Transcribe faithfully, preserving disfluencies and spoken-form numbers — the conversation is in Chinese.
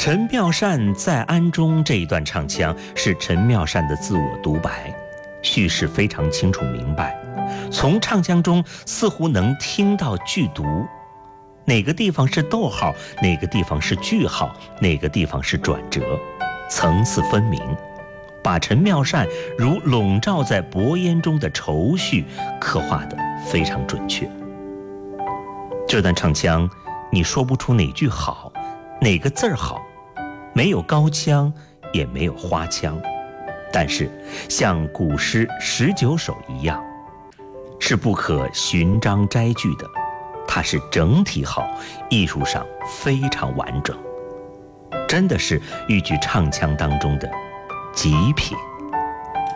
陈妙善在庵中这一段唱腔是陈妙善的自我独白，叙事非常清楚明白，从唱腔中似乎能听到句读，哪个地方是逗号，哪个地方是句号，哪个地方是转折，层次分明，把陈妙善如笼罩在薄烟中的愁绪刻画得非常准确。这段唱腔你说不出哪句好，哪个字儿好，没有高腔也没有花腔，但是像古诗十九首一样，是不可寻章摘句的，它是整体好，艺术上非常完整，真的是豫剧唱腔当中的极品。